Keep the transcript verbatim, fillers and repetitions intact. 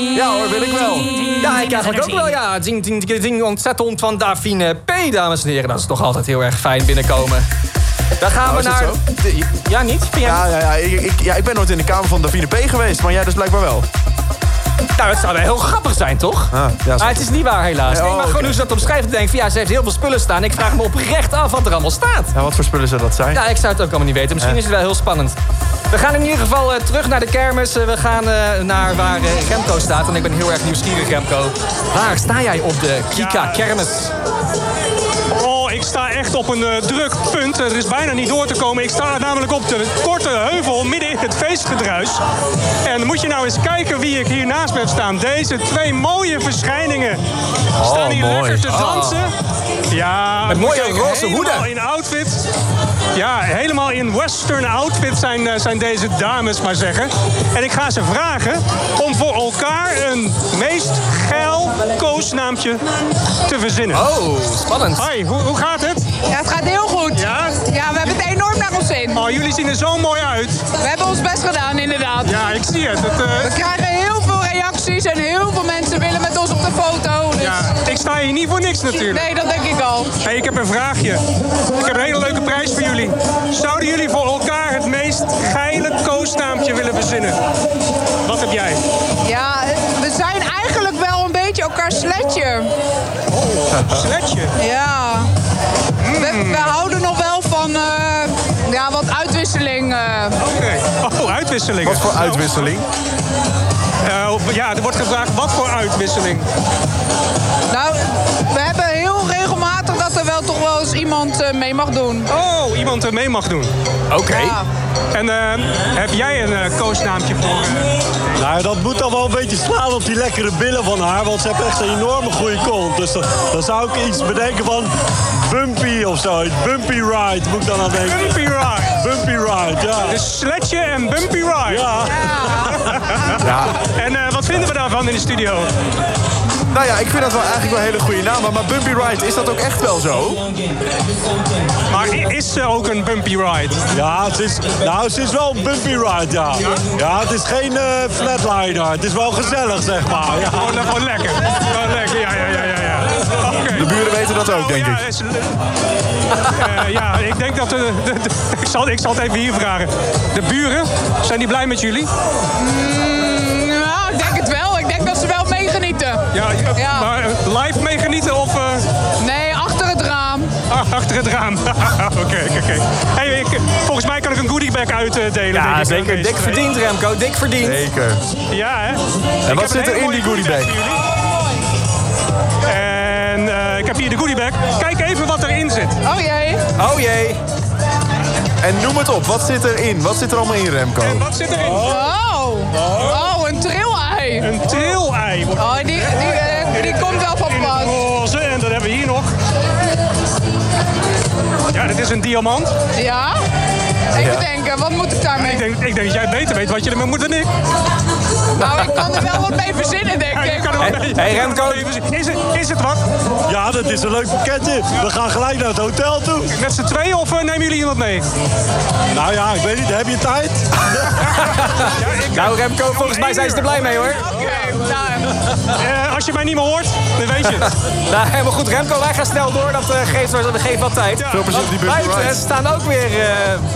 Ja hoor, wil ik wel. Ja, ik eigenlijk ook wel, ja. Ding, ding, ding, ding, ontzettend van Davine P, dames en heren. Dat is toch altijd heel erg fijn binnenkomen. Dan gaan Oh, we is dat naar... zo? De- ja, niet? Vind jij Ja, niet? ja, ja, ik, ik, ja, ik ben nooit in de kamer van Davine P geweest, maar jij dus blijkbaar wel. Nou, het zou wel heel grappig zijn, toch? Ah, ja, maar het is niet waar, helaas. Nee, Nee, oh, maar gewoon oké. hoe ze dat omschrijft, denk ik van ja, ze heeft heel veel spullen staan. Ik vraag me oprecht af wat er allemaal staat. Ja, wat voor spullen zou dat zijn? Ja, ik zou het ook allemaal niet weten. Misschien Ja. is het wel heel spannend. We gaan in ieder geval uh, terug naar de kermis. Uh, we gaan uh, naar waar uh, Remco staat. En ik ben heel erg nieuwsgierig, Remco. Waar sta jij op de Kika kermis? Oh, ik sta echt op een uh, druk punt. Er is bijna niet door te komen. Ik sta namelijk op de korte heuvel midden in het feestgedruis. En moet je nou eens kijken wie ik hier naast me heb staan. Deze twee mooie verschijningen staan hier mooi. lekker te dansen. Ja, Met mooie kijk, roze helemaal hoeden. in outfit. Ja, helemaal in western outfit zijn, uh, zijn deze dames maar zeggen. En ik ga ze vragen om voor elkaar een meest geil koosnaampje te verzinnen. Oh, spannend. Hoi, hoe, hoe gaat het? Ja, het gaat heel goed. Ja? Ja, we hebben het enorm naar ons zin. Oh, jullie zien er zo mooi uit. We hebben ons best gedaan, inderdaad. Ja, ik zie het. het uh... We krijgen heel veel reacties en heel veel mensen willen met ons op de foto. Dus... Ja, ik sta hier niet voor niks natuurlijk. Nee, dat denk ik al. Hey, ik heb een vraagje. Ik heb een hele leuke prijs voor jullie. Zouden jullie voor elkaar het meest geile koosnaampje willen verzinnen? Wat heb jij? Ja, we zijn eigenlijk wel een beetje elkaar sletje. Sletje. Ja. We, we houden nog wel van eh, ja, wat uitwisseling. eh. Oké. Oh, uitwisselingen. Wat voor uitwisseling? Uh, ja, er wordt gevraagd wat voor uitwisseling. Nou, we hebben heel regelmatig dat er wel toch wel eens iemand eh, mee mag doen. Oh, iemand er mee mag doen. Oké. Ja. En uh, heb jij een uh, koosnaampje voor? Uh... Nou, dat moet dan wel een beetje slaan op die lekkere billen van haar. Want ze heeft echt een enorme goede kont. Dus dan, dan zou ik iets bedenken van Bumpy of zo. Bumpy Ride moet ik dan aan denken. Bumpy Ride. Bumpy Ride, ja. Dus sletje en Bumpy Ride. Ja. Ja. En uh, wat vinden we daarvan in de studio? Nou ja, ik vind dat wel eigenlijk wel een hele goede naam. Maar Bumpy Ride, is dat ook echt wel zo? Maar is er ook een Bumpy Ride? Ja, het is, nou, het is wel een Bumpy Ride, ja. Ja, het is geen uh, flatliner. Het is wel gezellig, zeg maar. Ja. Gewoon, gewoon lekker. Gewoon lekker, ja, ja, ja, ja. ja. Okay. De buren weten dat ook, denk ja, ik. Is, uh, ja, ik denk dat... De, de, de, ik, zal, ik zal het even hier vragen. De buren, zijn die blij met jullie? Mm, nou, ik denk het wel. Ik denk dat ze wel meegenieten. Ja, Ja. maar uh, live meegenieten of... Uh... Nee, achter het raam. Ah, achter het raam. Oké, oké, oké. Hey, ik, volgens mij kan ik een goodiebag uitdelen. Ja, denk ik, zeker. deze Dik twee. verdiend, Remco. Dik verdiend. Zeker. Ja, hè? En wat Ik heb zit een er hele in die mooie goodiebag? voor jullie. En uh, ik heb hier de goodiebag. Kijk even wat erin zit. Oh jee. Oh jee. En noem het op, wat zit erin? Wat zit er allemaal in, Remco? En wat zit erin? Oh. Oh, een trillei. Een trillei. wordt- Oh, die, die, eh, die komt wel van pas. Roze. En dan hebben we hier nog... Ja, dit is een diamant. Ja? Even denken, wat moet ik daarmee? Ik denk, ik denk dat jij beter weet wat je ermee moet dan ik. Nou, ik kan er wel wat mee verzinnen, denk Ja, je ik. kan er wel Hey, mee- hey, Remco. Is het, is het wat? Ja, dat is een leuk pakketje. We gaan gelijk naar het hotel toe. Met z'n tweeën of uh, nemen jullie iemand mee? Nou ja, ik weet niet. Heb je tijd? Nou, Remco, volgens mij zijn ze er blij mee, hoor. Oké, nou. Uh, als je mij niet meer hoort, dan weet je het. Nou, helemaal goed. Remco, wij gaan snel door. Dat uh, geeft, dat geeft wat tijd. Veel plezier op die Bumpy Buiten Ride. staan ook weer... Uh,